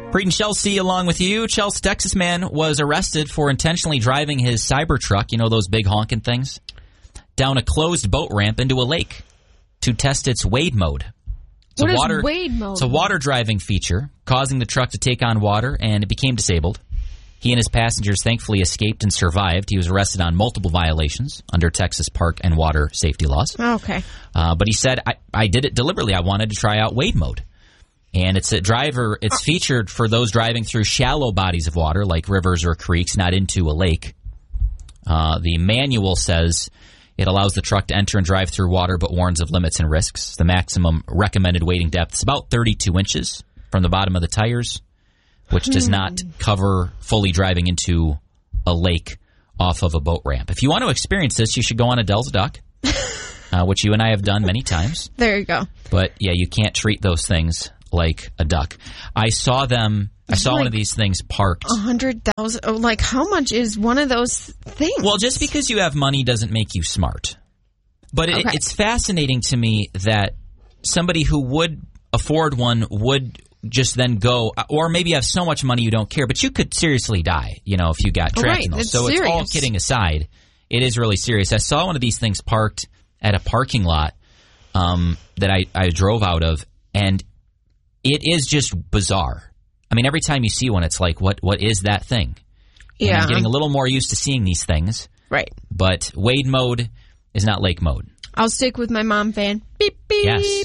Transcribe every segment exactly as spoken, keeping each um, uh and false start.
Preet and Chelsea along with you. Chelsea, Texas man was arrested for intentionally driving his Cybertruck, you know those big honking things, down a closed boat ramp into a lake to test its wade mode. It's what a is water, wade mode? It's a water driving feature, causing the truck to take on water, and it became disabled. He and his passengers thankfully escaped and survived. He was arrested on multiple violations under Texas park and water safety laws. Okay. Uh, but he said, I, I did it deliberately. I wanted to try out wade mode. And it's a driver, it's featured for those driving through shallow bodies of water like rivers or creeks, not into a lake. Uh, the manual says it allows the truck to enter and drive through water but warns of limits and risks. The maximum recommended wading depth is about thirty-two inches from the bottom of the tires, which does not cover fully driving into a lake off of a boat ramp. If you want to experience this, you should go on Adele's Duck, uh, which you and I have done many times. There you go. But, yeah, you can't treat those things like a duck. I saw them, I saw like one of these things parked. A hundred thousand, oh, like how much is one of those things? Well, just because you have money doesn't make you smart. But it, Okay. it's fascinating to me that somebody who would afford one would just then go, or maybe you have so much money you don't care, but you could seriously die, you know, if you got trapped Right, in those. it's So it's all serious. kidding aside. It is really serious. I saw one of these things parked at a parking lot um, that I, I drove out of, and it is just bizarre. I mean, every time you see one, it's like, what what is that thing? And Yeah. I'm getting a little more used to seeing these things. Right. But wade mode is not lake mode. I'll stick with my mom fan. Beep, beep. Yes.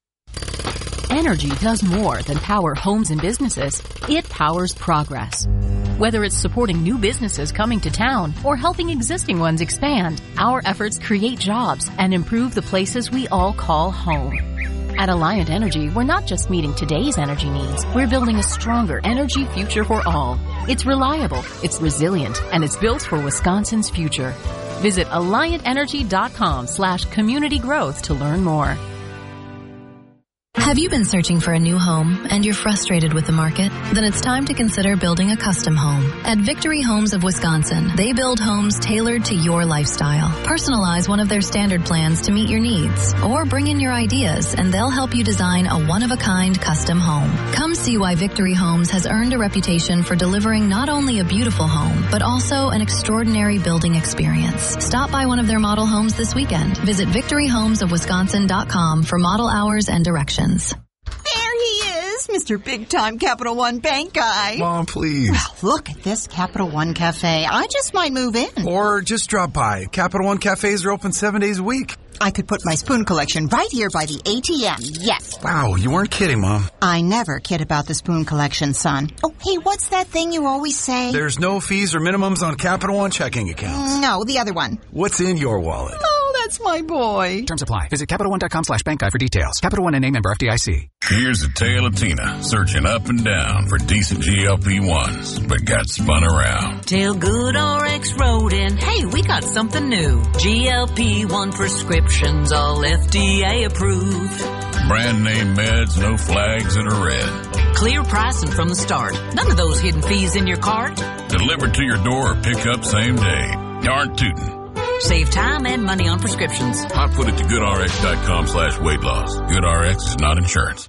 Energy does more than power homes and businesses. It powers progress. Whether it's supporting new businesses coming to town or helping existing ones expand, our efforts create jobs and improve the places we all call home. At Alliant Energy, we're not just meeting today's energy needs. We're building a stronger energy future for all. It's reliable, it's resilient, and it's built for Wisconsin's future. Visit AlliantEnergy.com slash community growth to learn more. Have you been searching for a new home and you're frustrated with the market? Then it's time to consider building a custom home. At Victory Homes of Wisconsin, they build homes tailored to your lifestyle. Personalize one of their standard plans to meet your needs, or bring in your ideas and they'll help you design a one-of-a-kind custom home. Come see why Victory Homes has earned a reputation for delivering not only a beautiful home, but also an extraordinary building experience. Stop by one of their model homes this weekend. Visit victory homes of wisconsin dot com for model hours and directions. There he is, Mister Big Time Capital One Bank guy. Mom, please. Well, look at this Capital One Cafe. I just might move in. Or just drop by. Capital One cafes are open seven days a week. I could put my spoon collection right here by the A T M. Yes. Wow, you weren't kidding, Mom. I never kid about the spoon collection, son. Oh, hey, what's that thing you always say? There's no fees or minimums on Capital One checking accounts. No, the other one. What's in your wallet? Oh, that's my boy. Terms apply. Visit CapitalOne.com slash bank guide for details. Capital One N A member F D I C. Here's a tale of Tina searching up and down for decent G L P ones, but got spun around. Tell Good R X Rodin, hey, we got something new. G L P one prescriptions, all F D A approved. Brand name meds, no flags that are red. Clear pricing from the start. None of those hidden fees in your cart. Delivered to your door or pick up same day. Darn tootin'. Save time and money on prescriptions. I put it to goodrx.com slash weight loss. GoodRx is not insurance.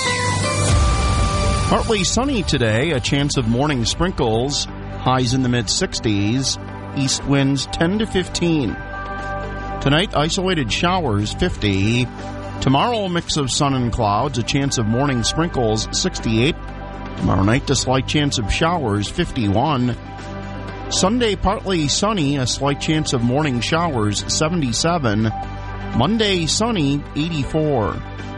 Partly sunny today, a chance of morning sprinkles, highs in the mid-sixties, east winds ten to fifteen. Tonight, isolated showers, fifty. Tomorrow, a mix of sun and clouds, a chance of morning sprinkles, sixty-eight. Tomorrow night, a slight chance of showers, fifty-one. Sunday, partly sunny, a slight chance of morning showers, seventy-seven. Monday, sunny, eighty-four.